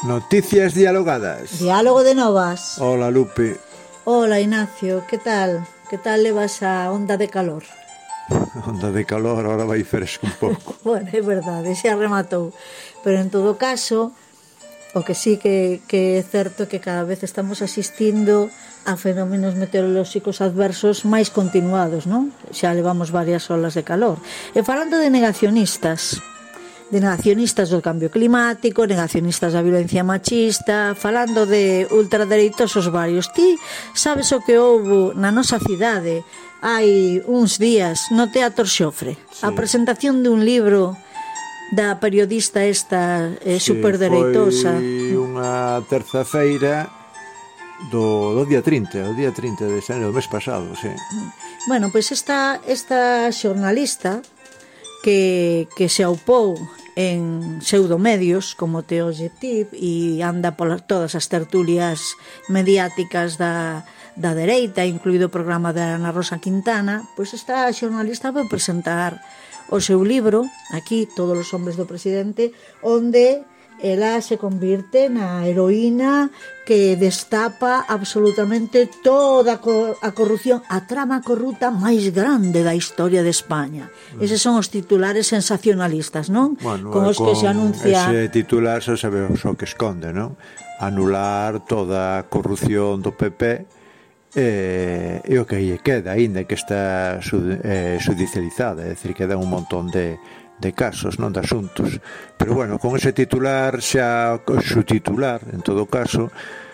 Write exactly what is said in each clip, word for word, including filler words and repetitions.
Noticias dialogadas. Diálogo de novas. Hola, Lupe. Hola, Ignacio, que tal? Que tal levas a onda de calor? Onda de calor, ahora vai fresco un pouco. Bueno, é verdade, xa rematou. Pero en todo caso, o que sí que, que é certo que cada vez estamos asistindo a fenómenos meteorolóxicos adversos máis continuados, non? Xa levamos varias olas de calor. E falando de negacionistas, de negacionistas do cambio climático, negacionistas da violencia machista, falando de ultradereitosos varios. Ti sabes o que houbo na nosa cidade hai uns días no Teatro Xofre? Sí. A presentación de un libro da periodista esta eh, sí, superdereitosa. Foi unha terza feira do, do día trinta, o día trinta de xaneiro do mes pasado, sí. Bueno, pois pues esta, esta xornalista que, que se aupou en pseudomedios como T O Objective e anda por todas as tertulias mediáticas da, da dereita, incluído o programa de Ana Rosa Quintana, pois esta xornalista vai presentar o seu libro, aquí, Todos os hombres do presidente, onde ela se convirte na heroína que destapa absolutamente toda a corrupción, a trama corrupta máis grande da historia de España. Eses son os titulares sensacionalistas, non? Bueno, con os que se anuncia... Ese titular xa sabemos o que esconde, non? Anular toda a corrupción do P P e, e o que aí queda, ainda que está eh, judicializada, é dicir, queda un montón de de casos, non de asuntos, pero bueno, con ese titular xa, o subtitular, en todo caso,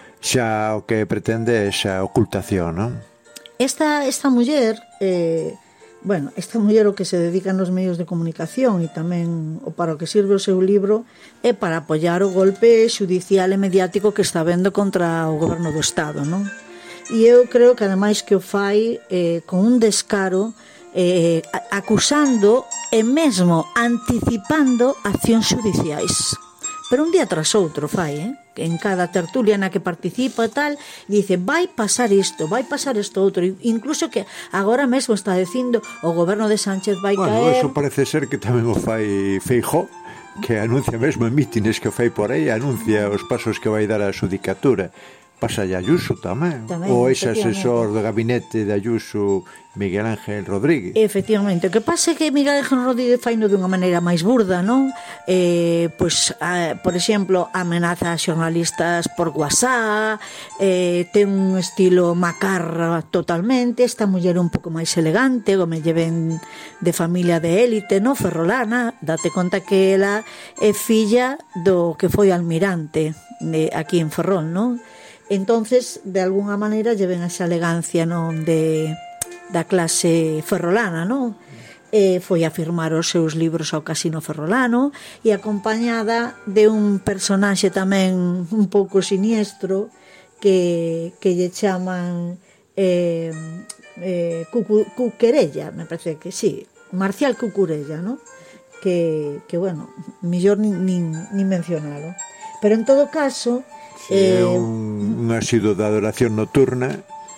xa o que pretende é xa ocultación, non? Esta, esta muller, eh, bueno, esta muller o que se dedica nos medios de comunicación e tamén o para o que sirve o seu libro é para apoiar o golpe xudicial e mediático que está vendo contra o goberno do Estado, non? E eu creo que ademais que o fai eh, con un descaro eh, acusando e mesmo anticipando accións judiciais, pero un día tras outro fai, eh? En cada tertulia na que participa e tal, dice, vai pasar isto, vai pasar isto outro, incluso que agora mesmo está dicindo o goberno de Sánchez vai bueno, caer. Bueno, eso parece ser que tamén o fai Feijóo, que anuncia mesmo en mítines que fai por aí, anuncia os pasos que vai dar a xudicatura. Pasa a Ayuso tamén, tamén ou ese asesor do gabinete de Ayuso, Miguel Ángel Rodríguez. Efectivamente, o que pasa é que Miguel Ángel Rodríguez faino dunha maneira máis burda, non? Eh, pois, a, por exemplo, amenaza a xornalistas por WhatsApp, eh, ten un estilo macarra totalmente. Esta muller un pouco máis elegante, como lle ven de familia de élite, non? Ferrolana, date conta que ela é filla do que foi almirante de, aquí en Ferrol, non? Entonces, de alguna maneira, lleven esa elegancia, non, de da clase ferrolana, non? E foi a firmar os seus libros ao Casino Ferrolano e acompañada de un personaxe tamén un pouco siniestro que, que lle chaman eh, eh, Cucu, Cuquerella, me parece que sí, Marcial Cucurella, non? Que, que bueno, mellor nin, nin, nin mencionalo. Pero en todo caso... Sí, é un, un asiduo da adoración nocturna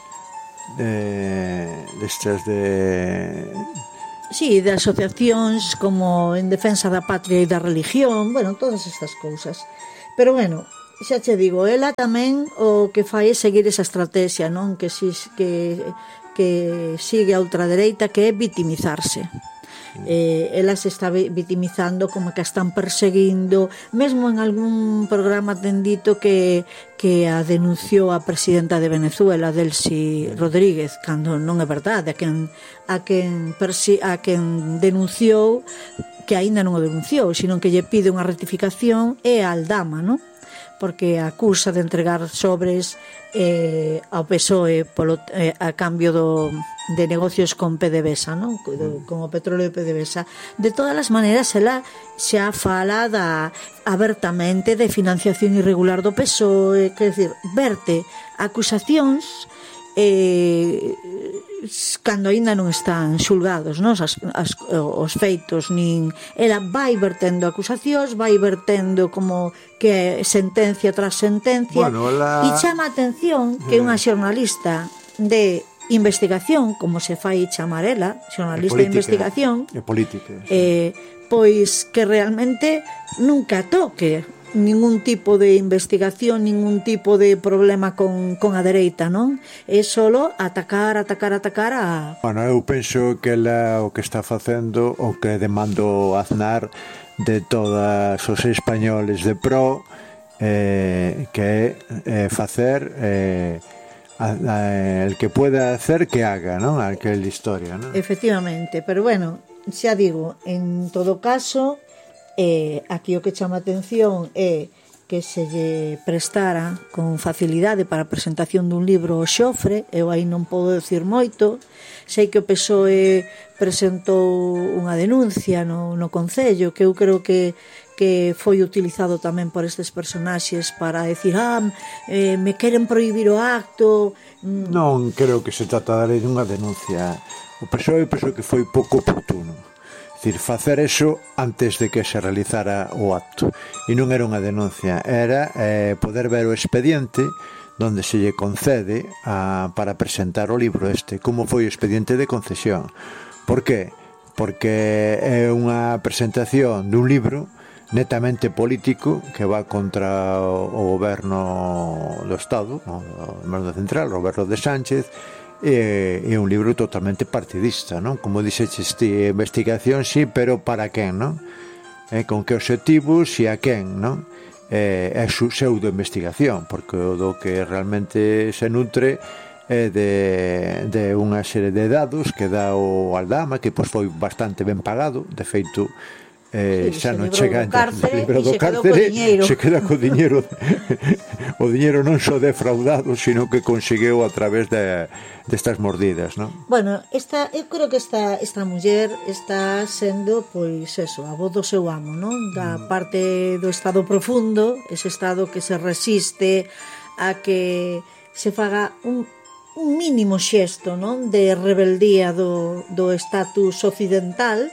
eh, destas de... Sí, de asociacións como En Defensa da Patria e da Religión, bueno, todas estas cousas. Pero bueno, xa che digo, ela tamén o que fai é seguir esa estrategia, non? Que, si, que, que sigue a ultradereita, que é vitimizarse. Eh, ela se está vitimizando como que a están perseguindo, mesmo en algún programa tendito que, que a denunciou a presidenta de Venezuela, Delcy Rodríguez, cando non é verdade, a quen, a quen, persi, a quen denunciou, que aínda non o denunciou, sino que lle pide unha rectificación, é a Aldama, non? Porque acusa de entregar sobres eh, ao P S O E polo, eh, a cambio do, de negocios con PDVSA, non? Con o petróleo de PDVSA. De todas as maneiras, ela xa fala da, abertamente de financiación irregular do P S O E, quer dizer, verte acusacións eh, cando aínda non están xulgados, non? As, as, os feitos, nin ela vai vertendo acusacións, vai vertendo como que sentencia tras sentencia, bueno, la... e chama a atención que unha xornalista de investigación, como se fai chamar ela, xornalista de investigación, e política, sí. eh, pois que realmente nunca toque ningún tipo de investigación, ningún tipo de problema con, con a dereita, non? É solo atacar, atacar, atacar a... Bueno, eu penso que ela o que está facendo, o que demando Aznar de todos os españoles de pro, eh, que é eh, facer... Eh, A, a, el que pueda hacer que haga, ¿no? Aquel historia, ¿no? Efectivamente, pero bueno, xa digo, en todo caso, eh, aquí o que chama atención é que se lle prestara con facilidade para a presentación dun libro o Xofre. Eu aí non podo decir moito. Sei que o P S O E presentou unha denuncia no, no Concello, que eu creo que que foi utilizado tamén por estes personaxes para decir, ah, eh, me queren prohibir o acto. Non creo que se trata de unha denuncia. O P S O E penso que foi pouco oportuno. É dicir, facer eso antes de que se realizara o acto. E non era unha denuncia, era eh, poder ver o expediente donde se lle concede a, para presentar o libro este, como foi o expediente de concesión. Por qué? Porque é unha presentación dun libro netamente político que va contra o goberno do Estado, o goberno central, o goberno de Sánchez, e é un libro totalmente partidista, non? Como dixeches ti, investigación sí, pero para quen, non? Eh, con que obxectivos e a quen, non? Eh, é su pseudo-investigación, porque o do que realmente se nutre é de, de unha serie de dados que dá o Aldama, que pois foi bastante ben pagado, de feito Eh, sí, xa non chega do cárcere, libro do cárcere, se queda co diñeiro o diñeiro non só defraudado, sino que conseguiu a través de destas mordidas, non? Bueno, esta, eu creo que esta, esta muller está sendo, pois eso, a voz do seu amo, non? Da mm. parte do estado profundo, ese estado que se resiste a que se faga un, un mínimo xesto, non? De rebeldía do, do estatus occidental,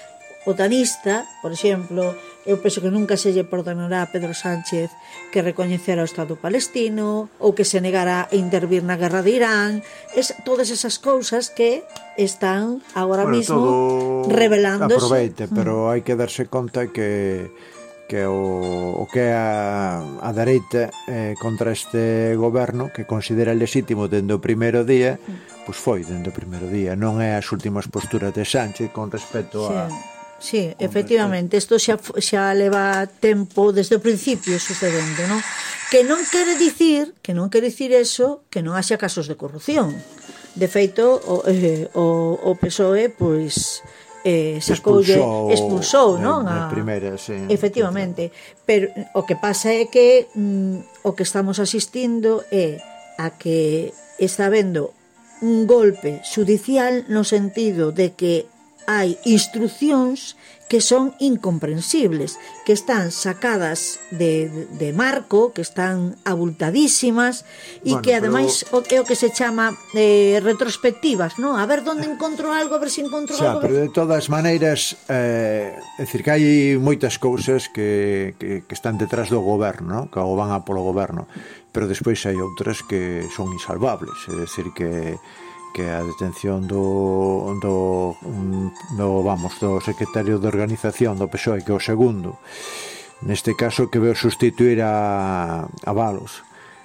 otanista, por exemplo. Eu penso que nunca se lle perdonará a Pedro Sánchez que recoñecera o Estado palestino ou que se negara a intervir na guerra de Irán. Es, todas esas cousas que están agora bueno, mismo revelándose. Aproveite, pero hai que darse conta que que o, o que é a, a dereita eh, contra este goberno que considera lexítimo dende o primeiro día, pois foi dende o primeiro día, non é as últimas posturas de Sánchez con respecto a... Sí. Sí, efectivamente, isto xa, xa leva tempo desde o principio sucedendo, non? Que non quere dicir, que non quere dicir eso, que non haxa casos de corrupción. De feito, o, eh, o, o P S O E, pois, eh, sacoulle, expulsou, expulsou non? A primeira, sí. Efectivamente, pero o que pasa é que mm, o que estamos asistindo é a que está habendo un golpe judicial no sentido de que hai instruccións que son incomprensibles, que están sacadas de, de marco, que están abultadísimas e bueno, que ademais pero... é o que se chama eh, retrospectivas, ¿no? A ver onde encontro algo, a ver se encontro xa, algo. Pero de todas maneiras, eh, é dicir que hai moitas cousas que, que, que están detrás do goberno, ¿no? Que o van a polo goberno, pero despois hai outras que son insalvables, é dicir que que a detención do, do, do, vamos, do secretario de organización do P S O E, que é o segundo, neste caso que veo sustituir a, a Valos,